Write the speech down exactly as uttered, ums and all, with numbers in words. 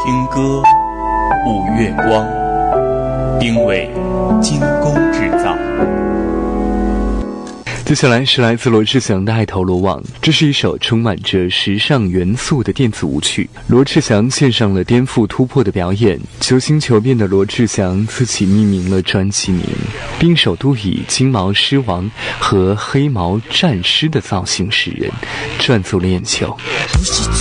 听歌，舞月光，定位精工制造。 接下来是来自罗志祥的《爱投罗网》，这是一首充满着时尚元素的电子舞曲。罗志祥献上了颠覆突破的表演，求新求变的罗志祥自己命名了专辑名，并首度以金毛狮王和黑毛战狮的造型示人，赚足了眼球。 不是